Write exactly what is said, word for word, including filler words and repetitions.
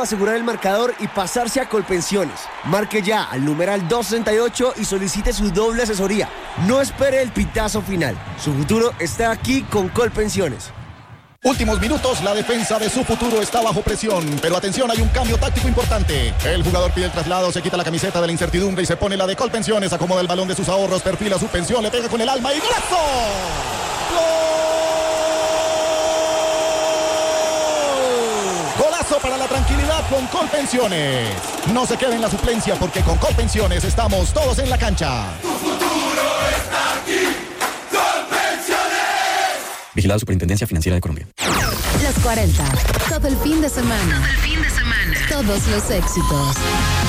asegurar el marcador y pasarse a Colpensiones. Marque ya al numeral doscientos sesenta y ocho y solicite su doble asesoría. No espere el pitazo final. Su futuro está aquí con Colpensiones. Últimos minutos, la defensa de su futuro está bajo presión, pero atención, hay un cambio táctico importante. El jugador pide el traslado, se quita la camiseta de la incertidumbre y se pone la de Colpensiones, acomoda el balón de sus ahorros, perfila su pensión, le pega con el alma y ¡golazo! ¡Gol! ¡Golazo para la tranquilidad con Colpensiones! No se quede en la suplencia porque con Colpensiones estamos todos en la cancha. Tu futuro está aquí. Vigilado Superintendencia Financiera de Colombia. Los cuarenta. Todo el fin de semana. Todo el fin de semana. Todos los éxitos.